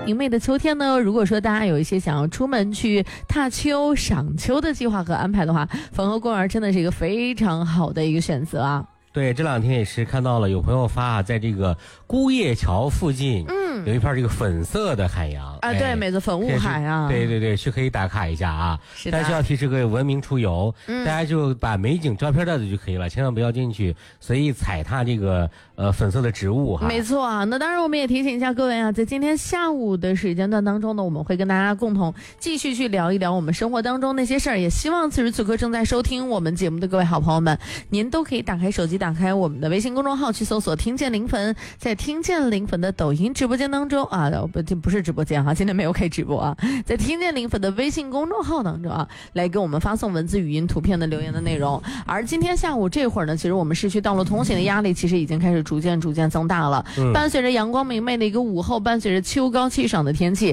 明媚的秋天呢，如果说大家有一些想要出门去踏秋、赏秋的计划和安排的话，汾河公园真的是一个非常好的一个选择啊。 对，这两天也是看到了有朋友发在这个孤叶桥附近，有一片这个粉色的海洋啊，对，美的粉雾海啊， 对对对，是可以打卡一下啊。但是要提示各位文明出游，大家就把美景照片带着就可以了，千万不要进去随意踩踏这个粉色的植物哈。 没错啊，那当然我们也提醒一下各位啊，在今天下午的时间段当中呢，我们会跟大家共同继续去聊一聊我们生活当中那些事儿，也希望此时此刻正在收听我们节目的各位好朋友们，您都可以打开手机，打开我们的微信公众号去搜索听见灵魂，在听见灵魂的抖音直播间当中啊，不是直播间哈，今天没有开直播啊，在听见灵魂的微信公众号当中啊，来给我们发送文字、语音、图片的留言的内容。而今天下午这会儿呢，其实我们市区道路通行的压力其实已经开始逐渐增大了，伴随着阳光明媚的一个午后，伴随着秋高气爽的天气，